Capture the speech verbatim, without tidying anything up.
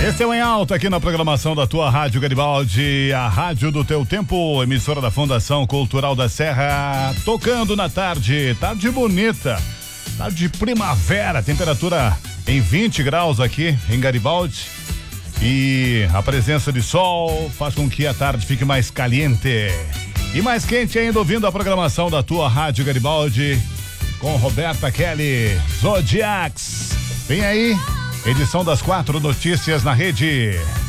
Esse é o Em Alta aqui na programação da tua Rádio Garibaldi, a rádio do teu tempo, emissora da Fundação Cultural da Serra, tocando na tarde, tarde bonita, tarde de primavera, temperatura em vinte graus aqui em Garibaldi e a presença de sol faz com que a tarde fique mais caliente e mais quente ainda, ouvindo a programação da tua Rádio Garibaldi com Roberta Kelly, Zodiacs. Vem aí, edição das quatro notícias na rede.